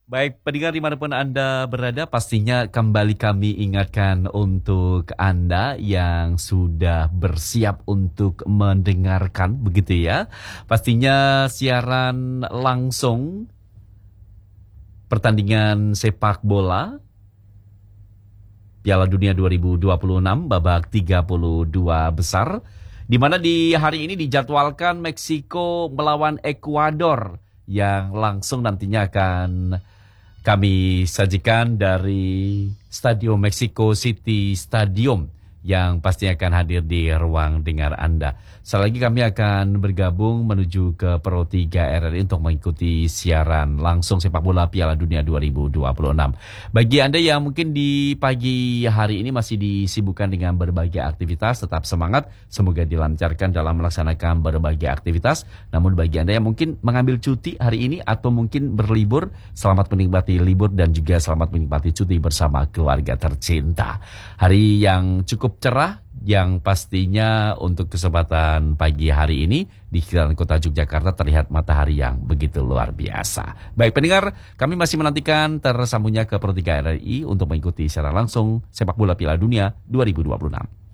Baik, pendengar dimanapun Anda berada, pastinya kembali kami ingatkan untuk Anda yang sudah bersiap untuk mendengarkan, begitu ya. Pastinya siaran langsung pertandingan sepak bola Piala Dunia 2026 babak 32 besar, di mana di hari ini dijadwalkan Meksiko melawan Ekuador yang langsung nantinya akan kami sajikan dari Stadium Mexico City Stadium yang pasti akan hadir di ruang dengar Anda. Sekali lagi kami akan bergabung menuju ke Pro 3 RRI untuk mengikuti siaran langsung sepak bola Piala Dunia 2026. Bagi Anda yang mungkin di pagi hari ini masih disibukkan dengan berbagai aktivitas, tetap semangat. Semoga dilancarkan dalam melaksanakan berbagai aktivitas. Namun bagi Anda yang mungkin mengambil cuti hari ini atau mungkin berlibur, selamat menikmati libur dan juga selamat menikmati cuti bersama keluarga tercinta. Hari yang cukup cerah yang pastinya untuk kesempatan pagi hari ini di sekitaran kota Yogyakarta terlihat matahari yang begitu luar biasa. Baik pendengar, kami masih menantikan tersambungnya ke Pro 3 RRI untuk mengikuti secara langsung sepak bola Piala Dunia 2026.